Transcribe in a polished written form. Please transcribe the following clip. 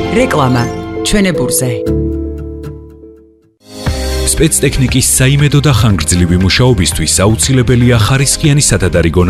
რეკლამა ჩვენებურზე. სპეცტექნიკის საიმედო და ხანგრძლივი მუშაობისთვის აუცილებელია ხარისხიანი სათადარიგო